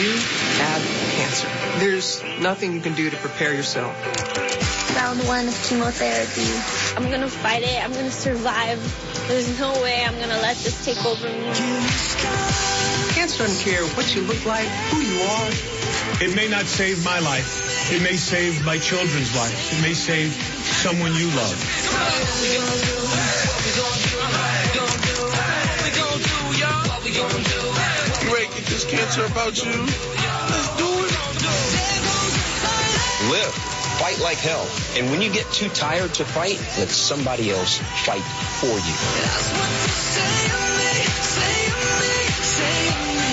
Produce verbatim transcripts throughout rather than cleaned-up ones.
You have cancer. There's nothing you can do to prepare yourself. Round one of chemotherapy. I'm going to fight it. I'm going to survive. There's no way I'm going to let this take over me. Cancer doesn't care what you look like, who you are. It may not save my life. It may save my children's lives. It may save someone you love. You ready to get this cancer about you? Let's do it. Live. Fight like hell. And when you get too tired to fight, let somebody else fight for you. That's what you say to me, say to me, say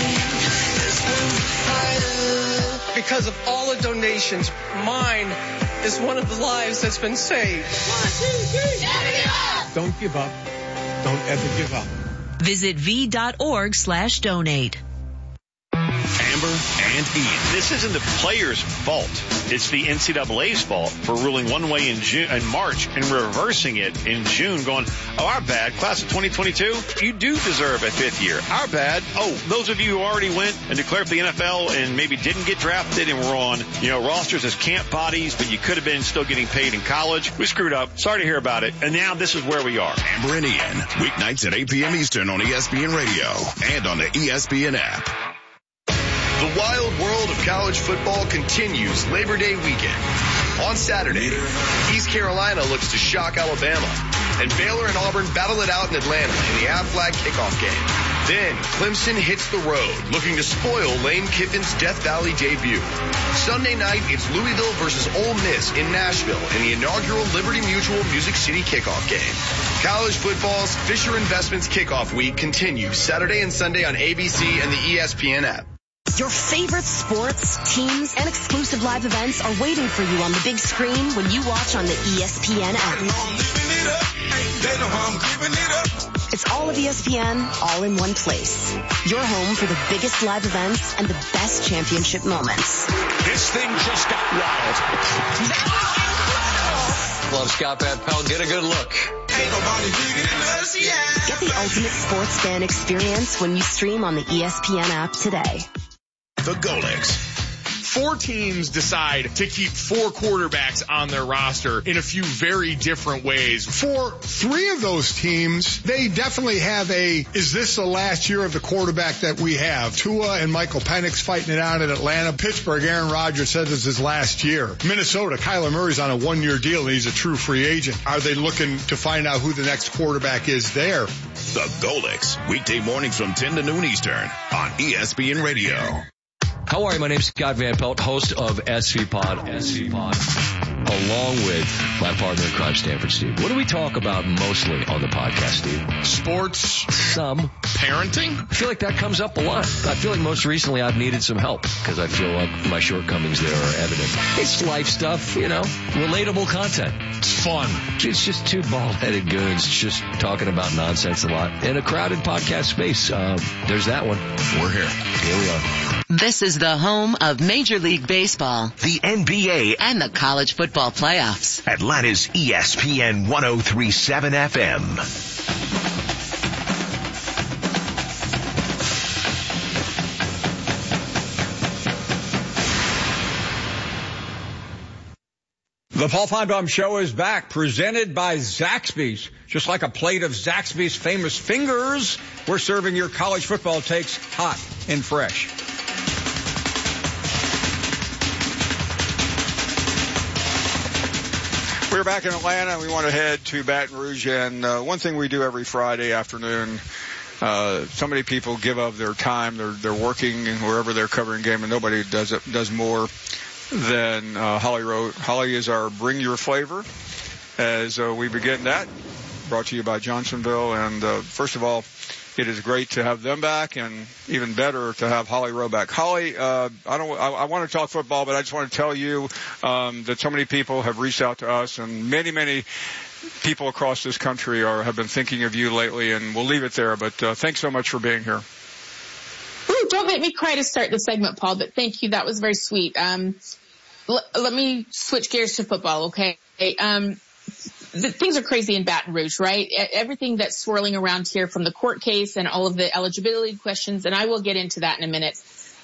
to me. Because of all the donations, mine is one of the lives that's been saved. One, two, three. Never give up. Don't give up. Don't ever give up. Visit v.org slash donate. Amber and Ian. This isn't the players' fault. It's the N C double A's fault for ruling one way in June, in March and reversing it in June, going, oh, our bad. Class of twenty twenty-two, you do deserve a fifth year. Our bad. Oh, those of you who already went and declared for the N F L and maybe didn't get drafted and were on, you know, rosters as camp bodies, but you could have been still getting paid in college. We screwed up. Sorry to hear about it. And now this is where we are. Amber and Ian, weeknights at eight p.m. Eastern on E S P N Radio and on the E S P N app. The wild world of college football continues Labor Day weekend. On Saturday, East Carolina looks to shock Alabama, and Baylor and Auburn battle it out in Atlanta in the Aflac kickoff game. Then, Clemson hits the road, looking to spoil Lane Kiffin's Death Valley debut. Sunday night, it's Louisville versus Ole Miss in Nashville in the inaugural Liberty Mutual Music City kickoff game. College football's Fisher Investments kickoff week continues Saturday and Sunday on A B C and the E S P N app. Your favorite sports, teams, and exclusive live events are waiting for you on the big screen when you watch on the E S P N app. It's all of E S P N, all in one place. Your home for the biggest live events and the best championship moments. This thing just got wild. Love Scott Van Pelt. Get a good look. Get the ultimate sports fan experience when you stream on the E S P N app today. The Golix. Four teams decide to keep four quarterbacks on their roster in a few very different ways. For three of those teams, they definitely have a, is this the last year of the quarterback that we have? Tua and Michael Penix fighting it out in Atlanta. Pittsburgh, Aaron Rodgers said this is his last year. Minnesota, Kyler Murray's on a one-year deal and he's a true free agent. Are they looking to find out who the next quarterback is there? The Golix, weekday mornings from ten to noon Eastern on E S P N Radio. How are you? My name's Scott Van Pelt, host of S V Pod, S V Pod, along with my partner in crime, Stanford Steve. What do we talk about mostly on the podcast, Steve? Sports. Some. Parenting. I feel like that comes up a lot. I feel like most recently I've needed some help because I feel like my shortcomings there are evident. It's life stuff, you know, relatable content. It's fun. It's just two bald-headed goons just talking about nonsense a lot in a crowded podcast space. Uh, there's that one. We're here. Here we are. This is the home of Major League Baseball, the N B A, and the college football playoffs. Atlanta's E S P N one oh three point seven F M. The Paul Finebaum Show is back, presented by Zaxby's. Just like a plate of Zaxby's famous fingers, we're serving your college football takes hot and fresh. We're back in Atlanta. We want to head to Baton Rouge. And uh, one thing we do every Friday afternoon, uh, so many people give up their time. They're they're working wherever they're covering game, and nobody does it does more than uh, Holly wrote. Holly is our Bring Your Flavor as uh, we begin that. Brought to you by Johnsonville. And uh, first of all, it is great to have them back, and even better to have Holly Rowe back. Holly, uh, I don't, I, I want to talk football, but I just want to tell you um, that so many people have reached out to us, and many, many people across this country are have been thinking of you lately, and we'll leave it there. But uh, thanks so much for being here. Ooh, don't make me cry to start the segment, Paul, but thank you. That was very sweet. Um, l- let me switch gears to football, okay? Um, the, things are crazy in Baton Rouge, right? Everything that's swirling around here from the court case and all of the eligibility questions, and I will get into that in a minute.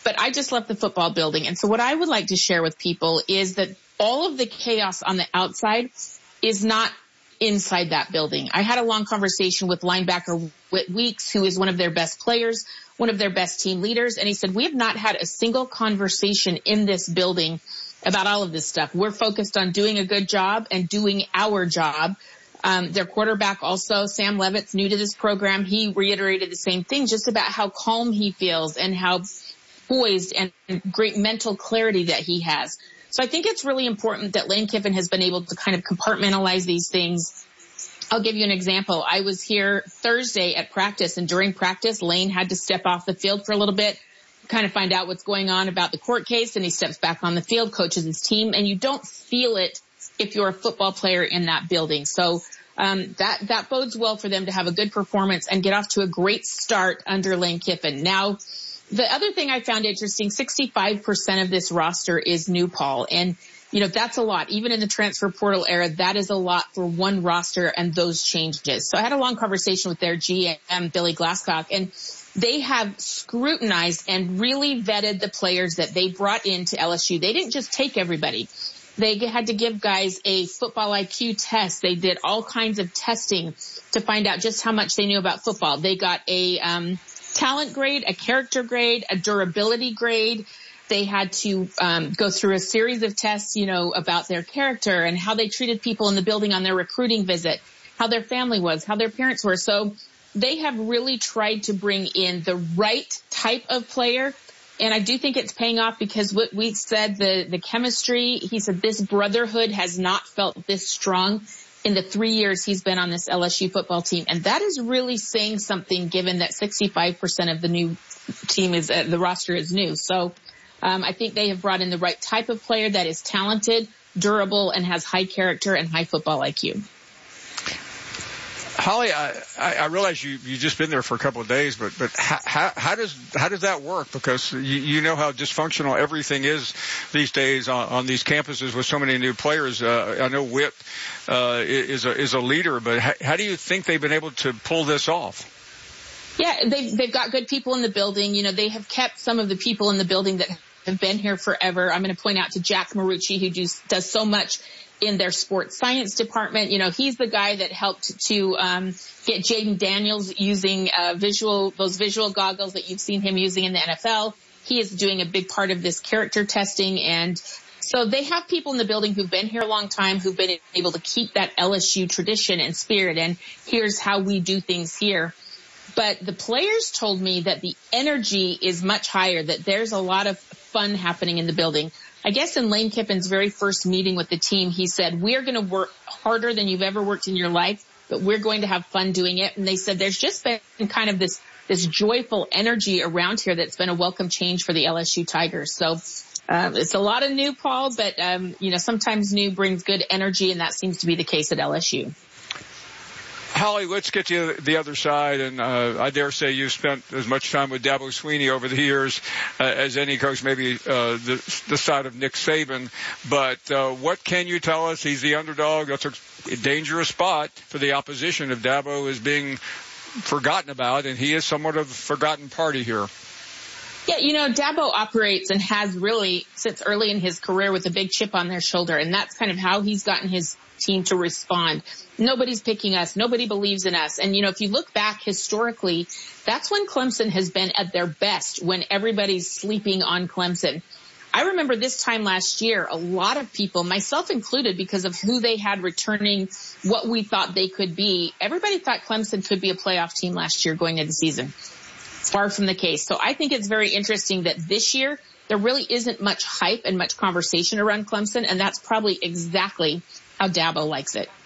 but I just left the football building. And so what I would like to share with people is that all of the chaos on the outside is not inside that building. I had a long conversation with linebacker Whit Weeks, who is one of their best players, one of their best team leaders. And he said, we have not had a single conversation in this building about all of this stuff. We're focused on doing a good job and doing our job. Um, their quarterback also, Sam Levitt's new to this program. He reiterated the same thing, just about how calm he feels and how poised and great mental clarity that he has. So I think it's really important that Lane Kiffin has been able to kind of compartmentalize these things. I'll give you an example. I was here Thursday at practice, and during practice, Lane had to step off the field for a little bit, kind of find out what's going on about the court case, and he steps back on the field, coaches his team, and you don't feel it if you're a football player in that building. So um, that that bodes well for them to have a good performance and get off to a great start under Lane Kiffin. Now, the other thing I found interesting, sixty-five percent of this roster is new, Paul. And, you know, that's a lot. Even in the transfer portal era, that is a lot for one roster and those changes. So I had a long conversation with their G M, Billy Glasscock, and they have scrutinized and really vetted the players that they brought into L S U. They didn't just take everybody. They had to give guys a football I Q test. They did all kinds of testing to find out just how much they knew about football. They got a um talent grade, a character grade, a durability grade. They had to um go through a series of tests, you know, about their character and how they treated people in the building on their recruiting visit, how their family was, how their parents were. So they have really tried to bring in the right type of player. And I do think it's paying off, because what we said, the, the chemistry, he said this brotherhood has not felt this strong in the three years he's been on this L S U football team. And that is really saying something, given that sixty-five percent of the new team is, uh, the roster is new. So um, I think they have brought in the right type of player that is talented, durable, and has high character and high football I Q. Holly, I, I realize you you just been there for a couple of days, but but how how does how does that work? Because you, you know how dysfunctional everything is these days on, on these campuses with so many new players. Uh, I know Whit uh, is a is a leader, but how, how do you think they've been able to pull this off? Yeah, they've they've got good people in the building. You know, they have kept some of the people in the building that have been here forever. I'm going to point out to Jack Marucci, who does, does so much in their sports science department. You know, he's the guy that helped to um get Jaden Daniels using uh visual those visual goggles that you've seen him using in the N F L. He is doing a big part of this character testing. And so they have people in the building who've been here a long time, who've been able to keep that L S U tradition and spirit, and here's how we do things here. But the players told me that the energy is much higher, that there's a lot of fun happening in the building. I guess in Lane Kiffin's very first meeting with the team, he said, we're going to work harder than you've ever worked in your life, but we're going to have fun doing it. And they said there's just been kind of this, this joyful energy around here that's been a welcome change for the L S U Tigers. So um, it's a lot of new, Paul, but, um, you know, sometimes new brings good energy, and that seems to be the case at L S U. Holly, let's get to the other side, and uh, I dare say you've spent as much time with Dabo Swinney over the years uh, as any coach, maybe uh, the, the side of Nick Saban. But uh, what can you tell us? He's the underdog. That's a dangerous spot for the opposition if Dabo is being forgotten about, and he is somewhat of a forgotten party here. Yeah, you know, Dabo operates and has really since early in his career with a big chip on their shoulder, and that's kind of how he's gotten his team to respond. Nobody's picking us. Nobody believes in us. And, you know, if you look back historically, that's when Clemson has been at their best, when everybody's sleeping on Clemson. I remember this time last year, a lot of people, myself included, because of who they had returning, what we thought they could be, everybody thought Clemson could be a playoff team last year going into the season. Far from the case. So I think it's very interesting that this year there really isn't much hype and much conversation around Clemson, and that's probably exactly how Dabo likes it.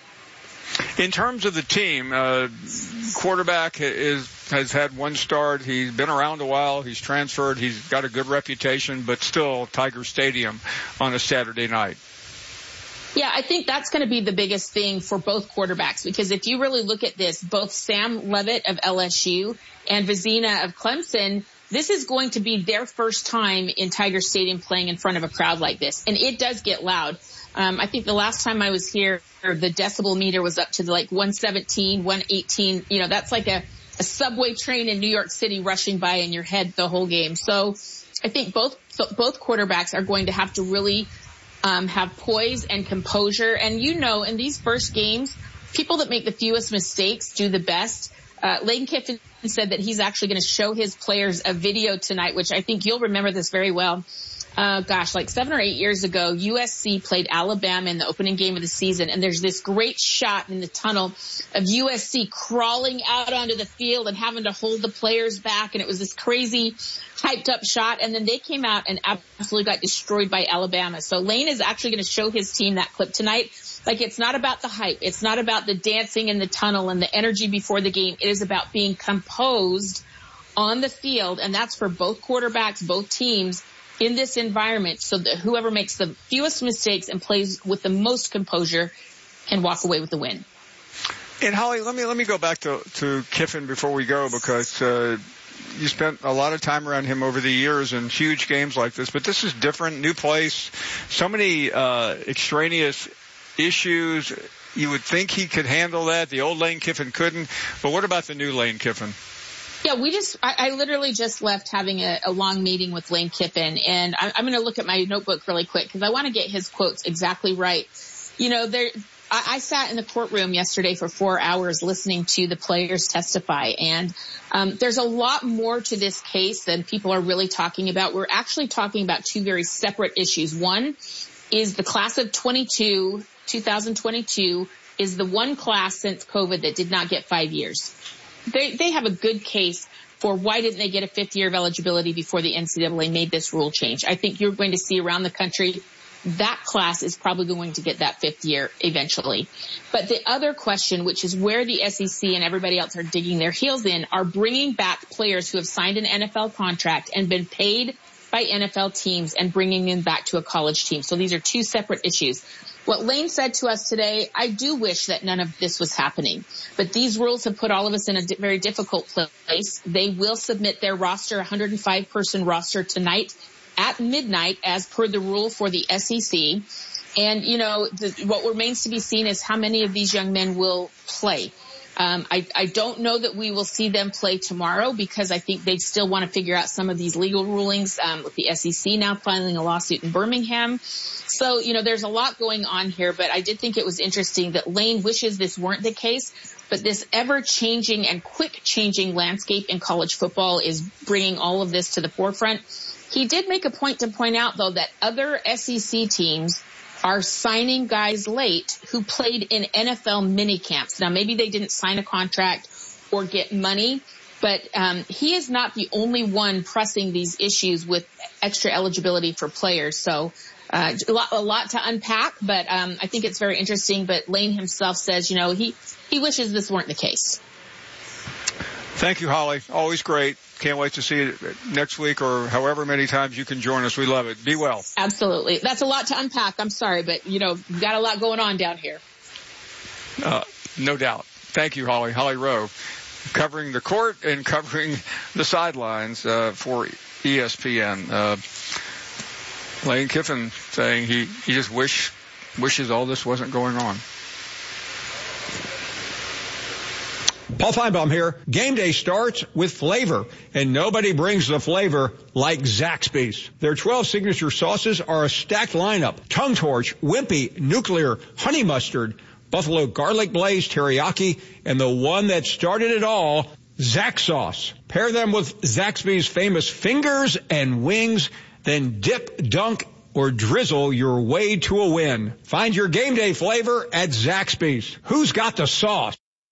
In terms of the team, uh, quarterback is, has had one start. He's been around a while. He's transferred. He's got a good reputation, but still Tiger Stadium on a Saturday night. Yeah, I think that's going to be the biggest thing for both quarterbacks, because if you really look at this, both Sam Levitt of L S U and Vizina of Clemson, this is going to be their first time in Tiger Stadium playing in front of a crowd like this. And it does get loud. Um, I think the last time I was here, the decibel meter was up to like one seventeen, one eighteen. You know, that's like a, a subway train in New York City rushing by in your head the whole game. So I think both both quarterbacks are going to have to really um, have poise and composure. And you know, in these first games, people that make the fewest mistakes do the best. Uh, Lane Kiffin said that he's actually going to show his players a video tonight, which I think you'll remember this very well. Uh, gosh, like seven or eight years ago, U S C played Alabama in the opening game of the season, and there's this great shot in the tunnel of U S C crawling out onto the field and having to hold the players back, and it was this crazy hyped up shot, and then they came out and absolutely got destroyed by Alabama. So Lane is actually going to show his team that clip tonight. Like, it's not about the hype. It's not about the dancing in the tunnel and the energy before the game. It is about being composed on the field, and that's for both quarterbacks, both teams, in this environment, so that whoever makes the fewest mistakes and plays with the most composure can walk away with the win. And Holly, let me let me go back to, to Kiffin before we go, because uh, you spent a lot of time around him over the years in huge games like this, but this is different, new place, so many uh, extraneous issues. You would think he could handle that. The old Lane Kiffin couldn't. But what about the new Lane Kiffin? Yeah, we just, I, I literally just left having a, a long meeting with Lane Kiffin, and I, I'm going to look at my notebook really quick because I want to get his quotes exactly right. You know, there, I, I sat in the courtroom yesterday for four hours listening to the players testify, and um, there's a lot more to this case than people are really talking about. We're actually talking about two very separate issues. One is the class of twenty-two, twenty twenty-two is the one class since COVID that did not get five years. They, they have a good case for why didn't they get a fifth year of eligibility before the N C double A made this rule change. I think you're going to see around the country that class is probably going to get that fifth year eventually. But the other question, which is where the S E C and everybody else are digging their heels in, are bringing back players who have signed an N F L contract and been paid by N F L teams and bringing them back to a college team. So these are two separate issues. What Lane said to us today, I do wish that none of this was happening, but these rules have put all of us in a di- very difficult place. They will submit their roster, one hundred five person roster tonight at midnight as per the rule for the S E C. And, you know, the, what remains to be seen is how many of these young men will play. Um, I, I don't know that we will see them play tomorrow because I think they still want to figure out some of these legal rulings, um, with the S E C now filing a lawsuit in Birmingham. So, you know, there's a lot going on here, but I did think it was interesting that Lane wishes this weren't the case, but this ever-changing and quick-changing landscape in college football is bringing all of this to the forefront. He did make a point to point out, though, that other S E C teams are signing guys late who played in N F L mini camps. Now, maybe they didn't sign a contract or get money, but um, he is not the only one pressing these issues with extra eligibility for players. So uh, a, lot, a lot to unpack, but um, I think it's very interesting. But Lane himself says, you know, he, he wishes this weren't the case. Thank you, Holly. Always great. Can't wait to see you next week or however many times you can join us. We love it. Be well. Absolutely. That's a lot to unpack. I'm sorry, but, you know, we've got a lot going on down here. Uh, no doubt. Thank you, Holly. Holly Rowe, covering the court and covering the sidelines uh, for E S P N. Uh, Lane Kiffin saying he, he just wish wishes all this wasn't going on. Paul Feinbaum here. Game day starts with flavor, and nobody brings the flavor like Zaxby's. Their twelve signature sauces are a stacked lineup: Tongue Torch, Wimpy, Nuclear, Honey Mustard, Buffalo Garlic Blaze, Teriyaki, and the one that started it all, Zax Sauce. Pair them with Zaxby's famous fingers and wings, then dip, dunk, or drizzle your way to a win. Find your game day flavor at Zaxby's. Who's got the sauce?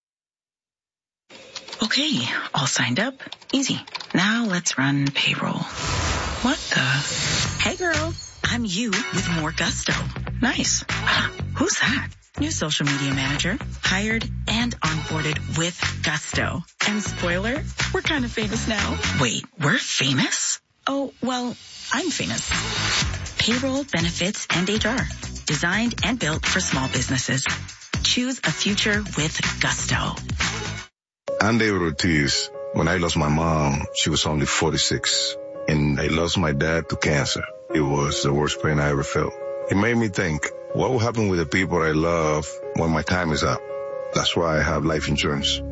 Okay, all signed up. Easy. Now let's run payroll. What the? Hey girl, I'm you with more gusto. Nice. Who's that? New social media manager, hired and onboarded with gusto. And spoiler, we're kind of famous now. Wait, we're famous? Oh, well, I'm famous. Payroll, benefits, and H R. Designed and built for small businesses. Choose a future with gusto. I'm David Ortiz. When I lost my mom, she was only forty-six. And I lost my dad to cancer. It was the worst pain I ever felt. It made me think, what will happen with the people I love when my time is up? That's why I have life insurance.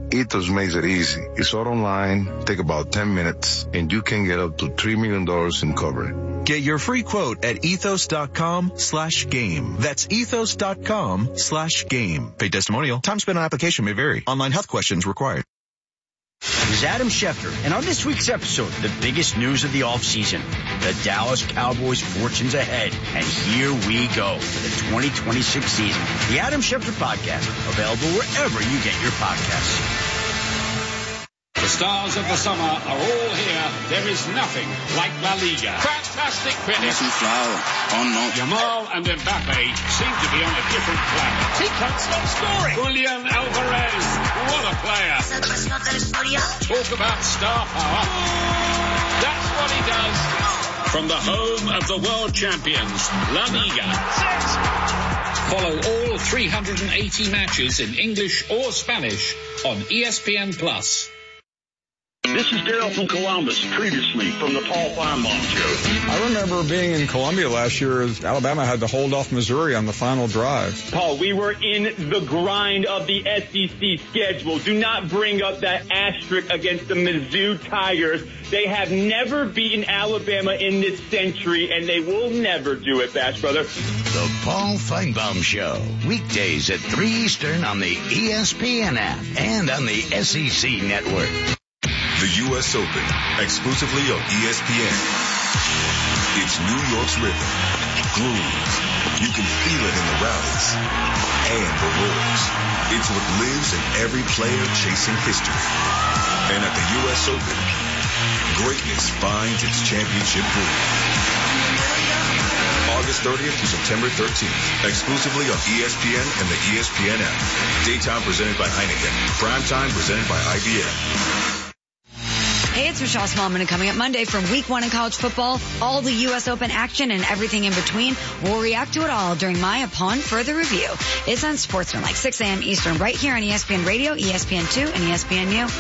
Ethos makes it easy. It's all online, take about ten minutes, and you can get up to three million dollars in coverage. Get your free quote at ethos.com slash game. That's ethos.com slash game. Paid testimonial. Time spent on application may vary. Online health questions required. This is Adam Schefter, and on this week's episode, the biggest news of the offseason, the Dallas Cowboys' fortunes ahead. And here we go for the twenty twenty-six season. The Adam Schefter Podcast, available wherever you get your podcasts. The stars of the summer are all here. There is nothing like La Liga. Fantastic finish. Oh no. Yamal and Mbappe seem to be on a different planet. He can't stop scoring. Julian Alvarez, what a player. Talk about star power. That's what he does. From the home of the world champions, La Liga. Follow all three hundred eighty matches in English or Spanish on E S P N Plus. This is Daryl from Columbus, previously from the Paul Feinbaum Show. I remember being in Columbia last year as Alabama had to hold off Missouri on the final drive. Paul, we were in the grind of the S E C schedule. Do not bring up that asterisk against the Mizzou Tigers. They have never beaten Alabama in this century, and they will never do it, Bash Brother. The Paul Feinbaum Show, weekdays at three Eastern on the E S P N app and on the S E C Network. The U S Open, exclusively on E S P N. It's New York's rhythm, groove. You can feel it in the rallies and the roars. It's what lives in every player chasing history. And at the U S Open, greatness finds its championship groove. August thirtieth to September thirteenth, exclusively on E S P N and the E S P N app. Daytime presented by Heineken. Primetime presented by I B M. Hey, it's Michelle Smallman, and coming up Monday from week one in college football, all the U S Open action and everything in between. We'll react to it all during my Upon Further Review. It's on Sportsman, like six a.m. Eastern, right here on E S P N Radio, E S P N two, and E S P N U.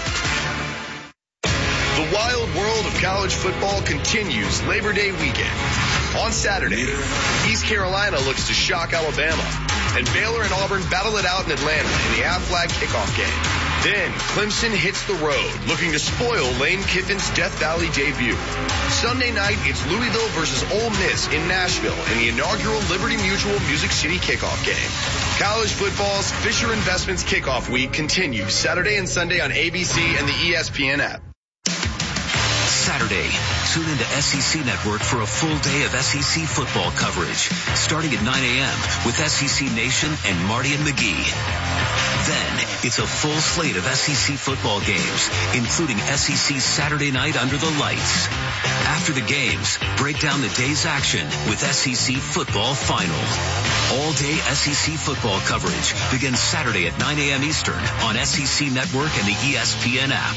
The wild world of college football continues Labor Day weekend. On Saturday, East Carolina looks to shock Alabama, and Baylor and Auburn battle it out in Atlanta in the Aflac kickoff game. Then, Clemson hits the road, looking to spoil Lane Kiffin's Death Valley debut. Sunday night, it's Louisville versus Ole Miss in Nashville in the inaugural Liberty Mutual Music City kickoff game. College football's Fisher Investments kickoff week continues Saturday and Sunday on A B C and the E S P N app. Saturday, tune into S E C Network for a full day of S E C football coverage, starting at nine a.m. with S E C Nation and Marty and McGee. Then, it's a full slate of S E C football games, including S E C Saturday Night Under the Lights. After the games, break down the day's action with S E C Football Final. All-day S E C football coverage begins Saturday at nine a.m. Eastern on S E C Network and the E S P N app.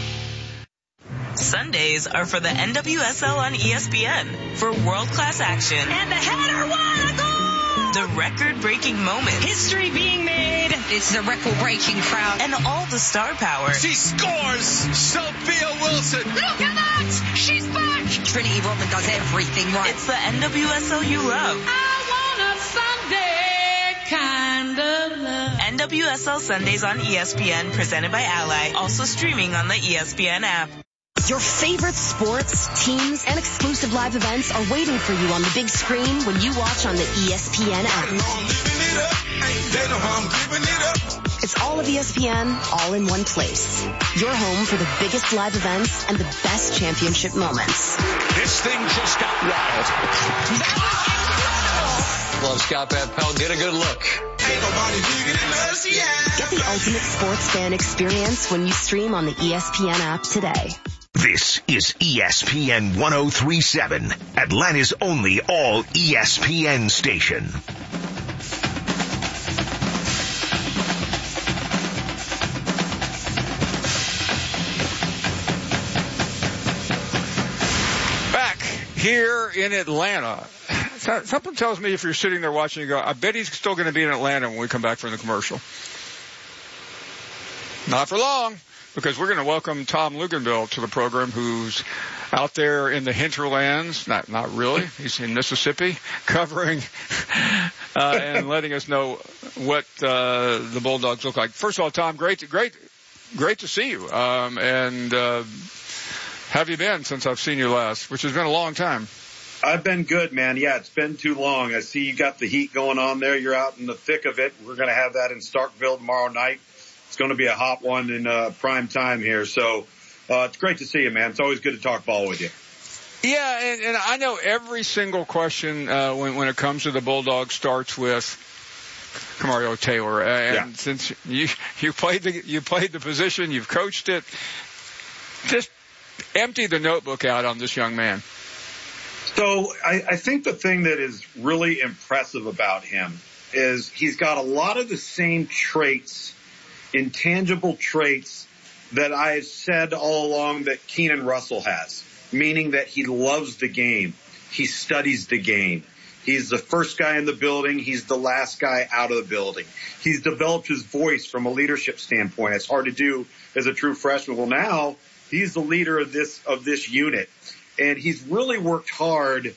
Sundays are for the N W S L on E S P N for world-class action. And the header, what a goal! The record-breaking moments. History being made. It's the record-breaking crowd. And all the star power. She scores! Sophia Wilson! Look at that! She's back! Trinity Rodman does everything right. It's the N W S L you love. I want a Sunday kind of love. N W S L Sundays on E S P N, presented by Ally. Also streaming on the E S P N app. Your favorite sports, teams, and exclusive live events are waiting for you on the big screen when you watch on the E S P N app. It's all of E S P N, all in one place. Your home for the biggest live events and the best championship moments. This thing just got wild. Well, Scott Van Pelt, get a good look. Get the ultimate sports fan experience when you stream on the E S P N app today. This is E S P N ten thirty-seven, Atlanta's only all E S P N station. Back here in Atlanta. Something tells me if you're sitting there watching, you go, I bet he's still going to be in Atlanta when we come back from the commercial. Not for long, because we're going to welcome Tom Luginbill to the program, who's out there in the hinterlands. Not, not really. He's in Mississippi, covering uh, and letting us know what uh, the Bulldogs look like. First of all, Tom, great, great, great to see you. Um, and uh, how have you been since I've seen you last, which has been a long time? I've been good, man. Yeah, it's been too long. I see you got the heat going on there. You're out in the thick of it. We're going to have that in Starkville tomorrow night. It's going to be a hot one in uh, prime time here. So uh, it's great to see you, man. It's always good to talk ball with you. Yeah, and, and I know every single question uh, when, when it comes to the Bulldogs starts with Kamario Taylor. And yeah. since you you played the you played the position, you've coached it, just empty the notebook out on this young man. So I, I think the thing that is really impressive about him is he's got a lot of the same traits, intangible traits that I've said all along that Keenan Russell has, meaning that he loves the game. He studies the game. He's the first guy in the building. He's the last guy out of the building. He's developed his voice from a leadership standpoint. It's hard to do as a true freshman. Well, now he's the leader of this, of this unit. And he's really worked hard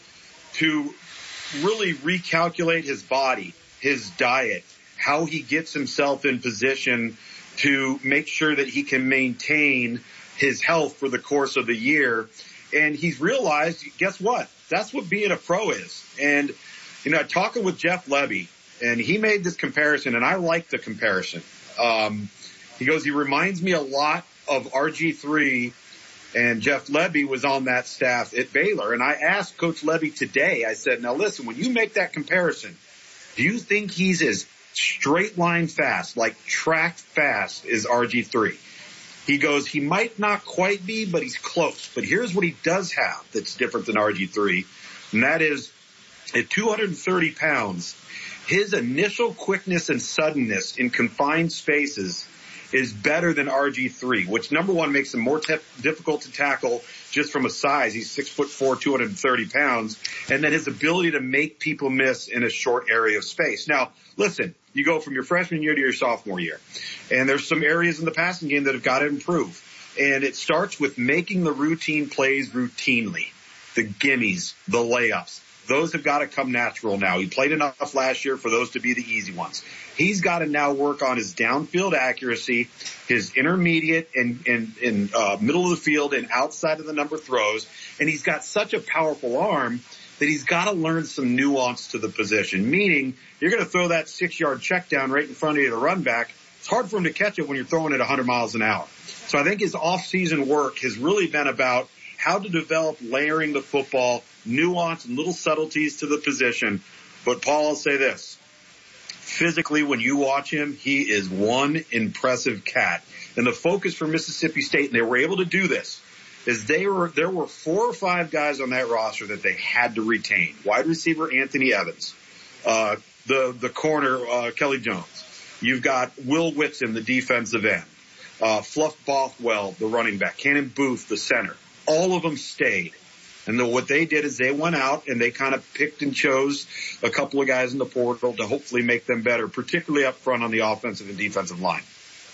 to really recalculate his body, his diet, how he gets himself in position to make sure that he can maintain his health for the course of the year. And he's realized, guess what? That's what being a pro is. And, you know, talking with Jeff Lebby, and he made this comparison, and I like the comparison. Um, he goes, he reminds me a lot of R G three. And Jeff Lebby was on that staff at Baylor. And I asked Coach Lebby today, I said, now listen, when you make that comparison, do you think he's as straight line fast, like track fast as R G three? He goes, he might not quite be, but he's close. But here's what he does have that's different than R G three. And that is at two hundred thirty pounds, his initial quickness and suddenness in confined spaces is better than R G three, which number one makes him more te- difficult to tackle just from a size. He's six foot four, two hundred thirty pounds, and then his ability to make people miss in a short area of space. Now, listen, you go from your freshman year to your sophomore year, and there's some areas in the passing game that have got to improve. And it starts with making the routine plays routinely, the gimmies, the layups. Those have got to come natural now. He played enough last year for those to be the easy ones. He's got to now work on his downfield accuracy, his intermediate and, and, and uh, middle of the field and outside of the number throws. And he's got such a powerful arm that he's got to learn some nuance to the position, meaning you're going to throw that six-yard check down right in front of you to run back. It's hard for him to catch it when you're throwing it one hundred miles an hour. So I think his off-season work has really been about how to develop layering the football, nuance and little subtleties to the position. But Paul, I'll say this. Physically, when you watch him, he is one impressive cat. And the focus for Mississippi State, and they were able to do this, is they were there were four or five guys on that roster that they had to retain. Wide receiver Anthony Evans, uh, the the corner uh, Kelly Jones. You've got Will Whitson, the defensive end, uh, Fluff Bothwell, the running back, Cannon Booth, the center. All of them stayed. And then what they did is they went out and they kind of picked and chose a couple of guys in the portal to hopefully make them better, particularly up front on the offensive and defensive line.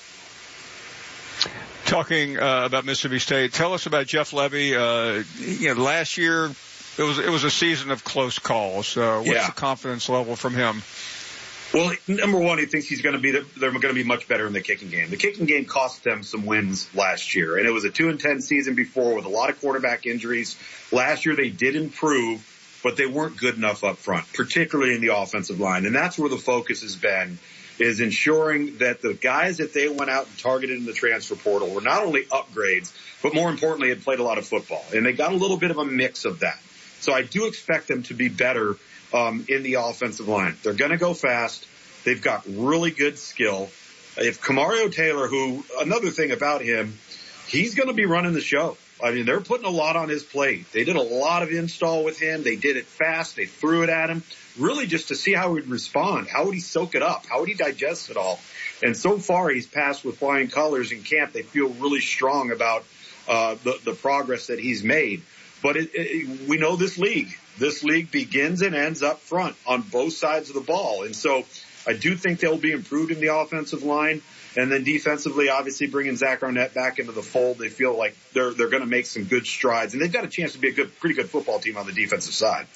Talking uh, about Mississippi State, tell us about Jeff Lebby. Uh, you know, last year it was it was a season of close calls. Uh, what's yeah. the confidence level from him? Well, number one, he thinks he's going to be, the, they're going to be much better in the kicking game. The kicking game cost them some wins last year, and it was a two and ten season before with a lot of quarterback injuries. Last year they did improve, but they weren't good enough up front, particularly in the offensive line. And that's where the focus has been, is ensuring that the guys that they went out and targeted in the transfer portal were not only upgrades, but more importantly, had played a lot of football. And they got a little bit of a mix of that. So I do expect them to be better Um, in the offensive line. They're going to go fast. They've got really good skill. If Kamario Taylor, who, another thing about him, he's going to be running the show. I mean, they're putting a lot on his plate. They did a lot of install with him. They did it fast. They threw it at him, really just to see how he'd respond. How would he soak it up? How would he digest it all? And so far, he's passed with flying colors in camp. They feel really strong about uh, the, the progress that he's made. But it, it, we know this league. This league begins and ends up front on both sides of the ball. And so I do think they'll be improved in the offensive line. And then defensively, obviously bringing Zach Arnett back into the fold, they feel like they're they're going to make some good strides. And they've got a chance to be a good, pretty good football team on the defensive side.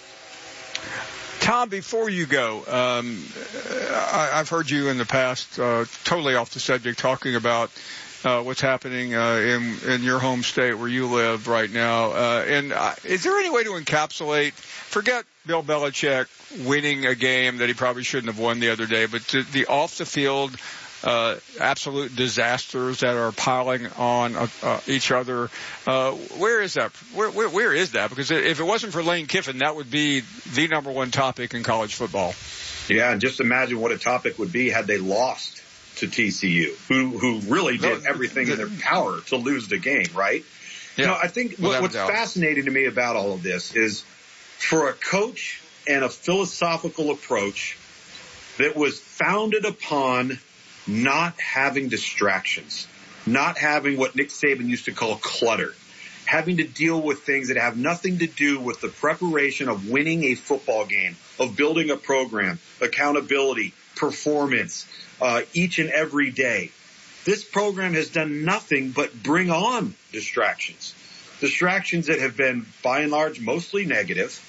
Tom, before you go, um, I, I've heard you in the past, uh, totally off the subject, talking about uh, what's happening uh, in in your home state where you live right now. Uh, and uh, is there any way to encapsulate? Forget Bill Belichick winning a game that he probably shouldn't have won the other day, but the, the off the field uh, absolute disasters that are piling on uh, uh, each other. Uh, where is that? Where, where where is that? Because if it wasn't for Lane Kiffin, that would be the number one topic in college football. Yeah, and just imagine what a topic would be had they lost to T C U, who who really did everything in their power to lose the game, right? Yeah. You know, I think what, what's fascinating to me about all of this is for a coach and a philosophical approach that was founded upon not having distractions, not having what Nick Saban used to call clutter, having to deal with things that have nothing to do with the preparation of winning a football game, of building a program, accountability, performance, uh, each and every day. This program has done nothing but bring on distractions, distractions that have been by and large mostly negative,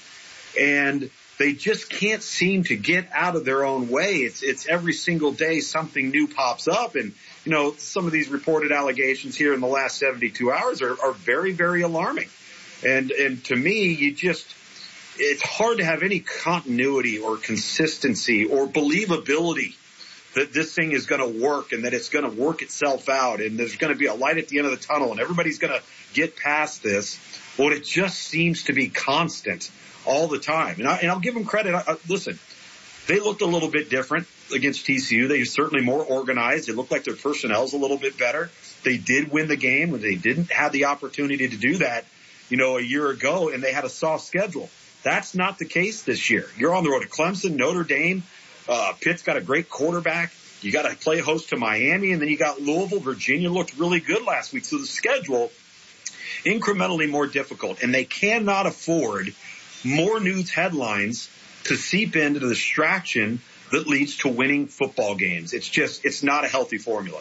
and they just can't seem to get out of their own way. It's, it's every single day something new pops up. And, you know, some of these reported allegations here in the last seventy-two hours are, are very, very alarming. And, and to me, you just, it's hard to have any continuity or consistency or believability that this thing is going to work and that it's going to work itself out and there's going to be a light at the end of the tunnel and everybody's going to get past this. Well, it just seems to be constant all the time. And, I, and I'll give them credit. I, I, listen, they looked a little bit different against T C U. They were certainly more organized. It looked like their personnel's a little bit better. They did win the game, and they didn't have the opportunity to do that, you know, a year ago, and they had a soft schedule. That's not the case this year. You're on the road to Clemson, Notre Dame. Uh, Pitt's got a great quarterback. You got to play host to Miami, and then you got Louisville. Virginia looked really good last week. So the schedule, incrementally more difficult, and they cannot afford more news headlines to seep into the distraction that leads to winning football games. It's just, it's not a healthy formula.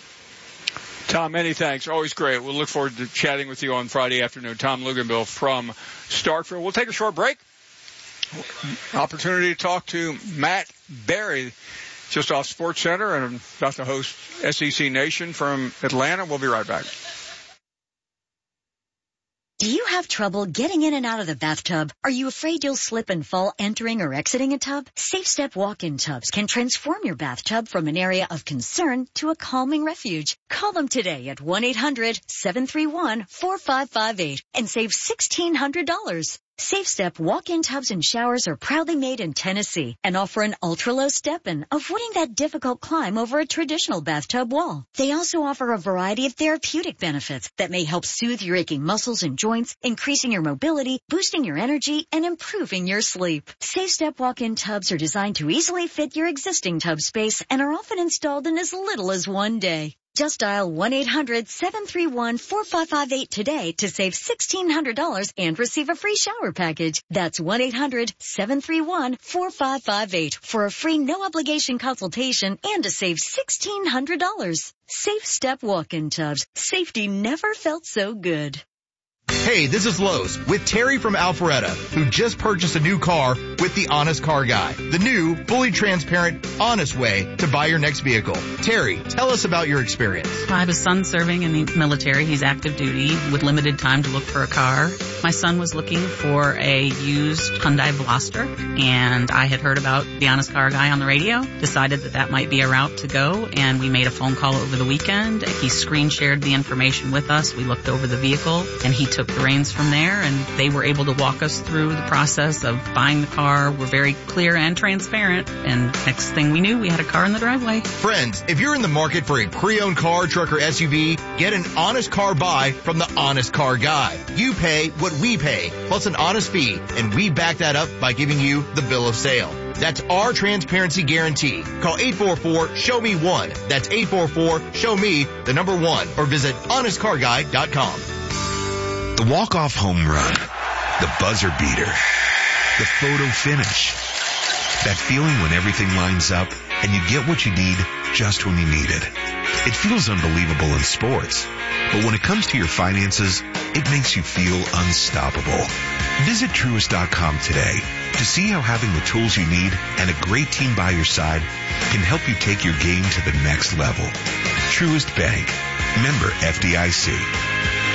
Tom, many thanks. Always great. We'll look forward to chatting with you on Friday afternoon. Tom Luginbill from Starkville. We'll take a short break. Opportunity to talk to Matt Berry, just off Sports Center, and about to host S E C Nation from Atlanta. We'll be right back. Do you have trouble getting in and out of the bathtub? Are you afraid you'll slip and fall entering or exiting a tub? Safe Step walk-in tubs can transform your bathtub from an area of concern to a calming refuge. Call them today at one eight hundred seven three one four five five eight and save sixteen hundred dollars. Safe Step walk-in tubs and showers are proudly made in Tennessee and offer an ultra-low step-in, avoiding that difficult climb over a traditional bathtub wall. They also offer a variety of therapeutic benefits that may help soothe your aching muscles and joints, increasing your mobility, boosting your energy, and improving your sleep. Safe Step walk-in tubs are designed to easily fit your existing tub space and are often installed in as little as one day. Just dial one eight hundred seven three one four five five eight today to save sixteen hundred dollars and receive a free shower package. That's one eight hundred seven three one four five five eight for a free no-obligation consultation and to save sixteen hundred dollars. Safe Step walk-in tubs. Safety never felt so good. Hey, this is Lowe's with Terry from Alpharetta, who just purchased a new car with the Honest Car Guy, the new, fully transparent, honest way to buy your next vehicle. Terry, tell us about your experience. I have a son serving in the military. He's active duty with limited time to look for a car. My son was looking for a used Hyundai Veloster, and I had heard about the Honest Car Guy on the radio, decided that that might be a route to go, and we made a phone call over the weekend. He screen shared the information with us. We looked over the vehicle, and he took the reins from there, and they were able to walk us through the process of buying the car. We're very clear and transparent, and next thing we knew, we had a car in the driveway. Friends, if you're in the market for a pre-owned car, truck, or S U V, get an honest car buy from the Honest Car Guy. You pay what we pay, plus an honest fee, and we back that up by giving you the bill of sale. That's our transparency guarantee. Call eight four four, show me one. That's eight four four, show me the number one, or visit honest car guy dot com. The walk-off home run, the buzzer beater, the photo finish. That feeling when everything lines up and you get what you need just when you need it. It feels unbelievable in sports, but when it comes to your finances, it makes you feel unstoppable. Visit Truist dot com today to see how having the tools you need and a great team by your side can help you take your game to the next level. Truist Bank, Member F D I C.